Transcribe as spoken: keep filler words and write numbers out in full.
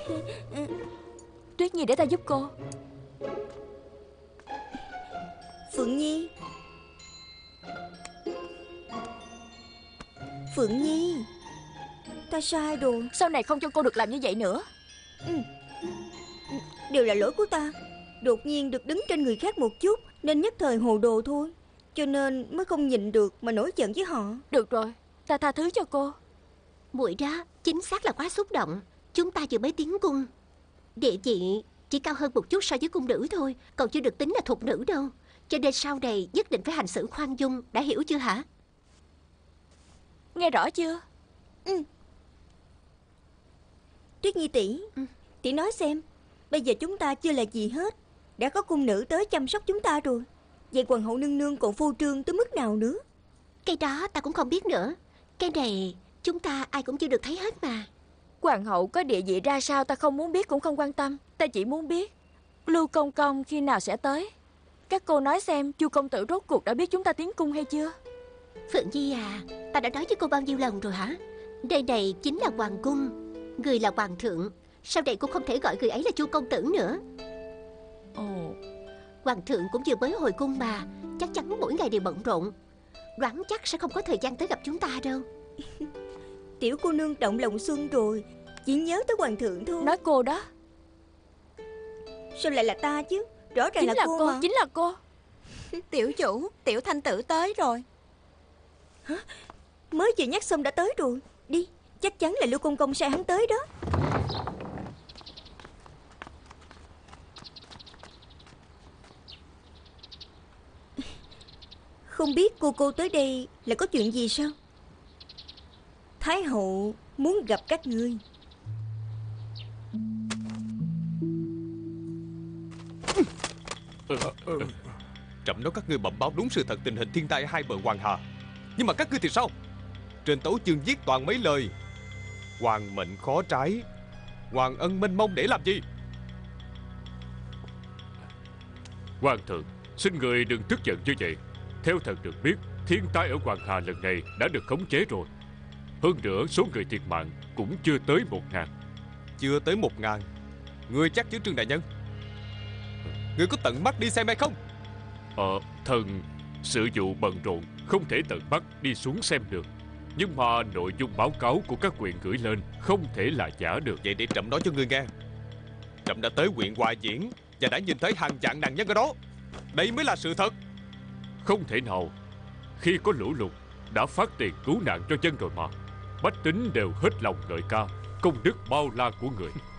Tuyết Nhi, để ta giúp cô. Phượng Nhi, Phượng Nhi, ta sai rồi. Sau này không cho cô được làm như vậy nữa. Ừ. Đều là lỗi của ta. Đột nhiên được đứng trên người khác một chút nên nhất thời hồ đồ thôi, cho nên mới không nhịn được mà nổi giận với họ. Được rồi, ta tha thứ cho cô. Muội đó chính xác là quá xúc động. Chúng ta vừa mới tiến cung, địa vị chỉ cao hơn một chút so với cung nữ thôi, còn chưa được tính là thục nữ đâu. Cho nên sau này nhất định phải hành xử khoan dung. Đã hiểu chưa hả? Nghe rõ chưa? Ừ. Tuyết Nhi tỷ, ừ. tỷ nói xem, bây giờ chúng ta chưa là gì hết, đã có cung nữ tới chăm sóc chúng ta rồi. Vậy hoàng hậu nương nương còn phô trương tới mức nào nữa? Cái đó ta cũng không biết nữa. Cái này chúng ta ai cũng chưa được thấy hết mà. Hoàng hậu có địa vị ra sao ta không muốn biết cũng không quan tâm. Ta chỉ muốn biết Lưu Công Công khi nào sẽ tới. Các cô nói xem, Chu công tử rốt cuộc đã biết chúng ta tiến cung hay chưa? Phượng Nhi à, ta đã nói với cô bao nhiêu lần rồi hả? Đây này chính là hoàng cung, người là hoàng thượng. Sau này cô không thể gọi người ấy là Chu công tử nữa. Ồ. Hoàng thượng cũng vừa mới hồi cung mà, chắc chắn mỗi ngày đều bận rộn, đoán chắc sẽ không có thời gian tới gặp chúng ta đâu. Tiểu cô nương động lòng xuân rồi, chỉ nhớ tới hoàng thượng thôi. Nói cô đó. Sao lại là ta chứ? Rõ ràng Chính là, là cô, cô mà. Chính là cô. Tiểu chủ, Tiểu Thanh Tử tới rồi. Hả? Mới vừa nhắc xong đã tới rồi. Đi, chắc chắn là Lưu Công Công sai hắn tới đó. Không biết cô cô tới đây là có chuyện gì sao? Thái hậu muốn gặp các ngươi. ừ, ừ. Trẫm nói các ngươi bẩm báo đúng sự thật tình hình thiên tai ở hai bờ Hoàng Hà, nhưng mà các ngươi thì sao? Trên tấu chương viết toàn mấy lời hoàng mệnh khó trái, hoàng ân mênh mông để làm gì? Hoàng thượng, xin người đừng tức giận như vậy. Theo thần được biết, thiên tai ở Hoàng Hà lần này đã được khống chế rồi. Hơn nữa số người thiệt mạng cũng chưa tới một ngàn. Chưa tới một ngàn? Ngươi chắc chứ Trương đại nhân? Ngươi có tận mắt đi xem hay không? Ờ, thần sự vụ bận rộn, không thể tận mắt đi xuống xem được. Nhưng mà nội dung báo cáo của các huyện gửi lên không thể là giả được. Vậy để trẫm nói cho ngươi nghe. Trẫm đã tới huyện Hòa Diễn và đã nhìn thấy hàng vạn nạn nhân ở đó. Đây mới là sự thật. Không thể nào. Khi có lũ lụt đã phát tiền cứu nạn cho dân rồi mà. Bách tính đều hết lòng ngợi ca công đức bao la của người.